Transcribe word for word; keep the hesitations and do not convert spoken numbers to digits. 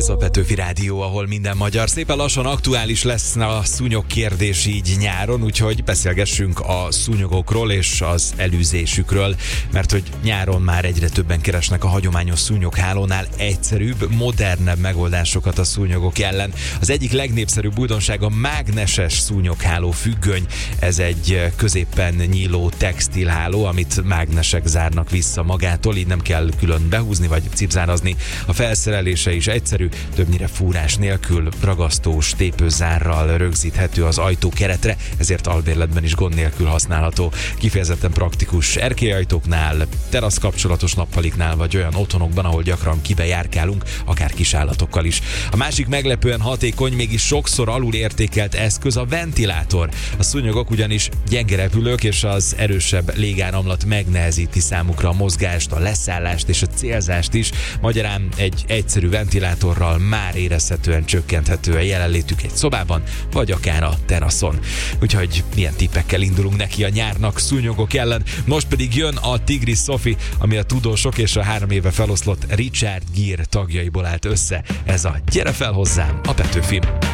Ez a Petőfi Rádió, ahol minden magyar. Szépen lassan aktuális lesz a szúnyog kérdés így nyáron, úgyhogy beszélgessünk a szúnyogokról és az elűzésükről, mert hogy nyáron már egyre többen keresnek a hagyományos szúnyoghálónál egyszerűbb, modernebb megoldásokat a szúnyogok ellen. Az egyik legnépszerűbb újdonság a mágneses szúnyogháló függöny. Ez egy középpen nyíló textilháló, amit mágnesek zárnak vissza magától, így nem kell külön behúzni vagy cipzárazni. A felszerelése is egyszerű, többnyire fúrás nélkül, ragasztós tépőzárral rögzíthető az ajtókeretre, ezért albérletben is gond nélkül használható. Kifejezetten praktikus erkélyajtóknál, terasz kapcsolatos nappaliknál vagy olyan otthonokban, ahol gyakran kibejárkálunk, akár kisállatokkal is. A másik meglepően hatékony, mégis sokszor alul értékelt eszköz a ventilátor. A szúnyogok ugyanis gyenge repülők, és az erősebb légáramlat megnehezíti számukra a mozgást, a leszállást és a célzást is. Magyarán egy egyszerű ventilátorral már érezhetően csökkenthető a jelenlétük egy szobában, vagy akár a teraszon. Úgyhogy milyen tippekkel indulunk neki a nyárnak szúnyogok ellen. Most pedig jön a Tigris Sophie, ami a tudósok és a három éve feloszlott Richard Gere tagjaiból állt össze. Ez a Gyere fel hozzám, a Petőfi.